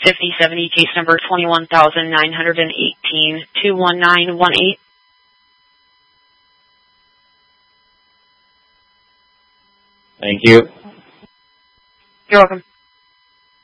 5070, case number 21,918, 21918. Thank you. You're welcome.